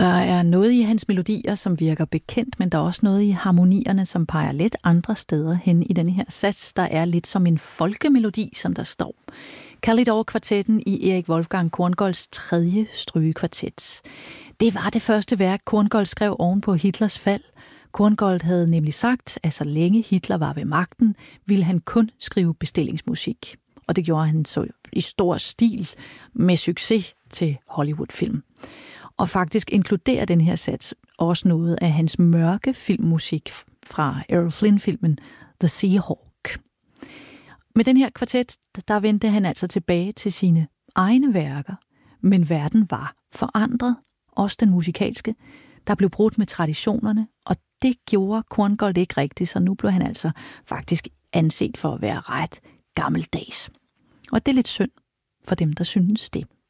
Der er noget i hans melodier, som virker bekendt, men der er også noget i harmonierne, som peger lidt andre steder hen i denne her sats. Der er lidt som en folkemelodi, som der står. Kalidor-kvartetten i Erik Wolfgang Korngolds 3. strygekvartet. Det var det første værk, Korngold skrev oven på Hitlers fald. Korngold havde nemlig sagt, at så længe Hitler var ved magten, ville han kun skrive bestillingsmusik. Og det gjorde han så i stor stil med succes til Hollywood-film. Og faktisk inkluderer den her sats også noget af hans mørke filmmusik fra Errol Flynn-filmen The Seahawk. Med den her kvartet, der vendte han altså tilbage til sine egne værker, men verden var forandret, også den musikalske. Der blev brudt med traditionerne, og det gjorde Korngold ikke rigtigt, så nu blev han altså faktisk anset for at være ret gammeldags. Og det er lidt synd for dem, der synes det.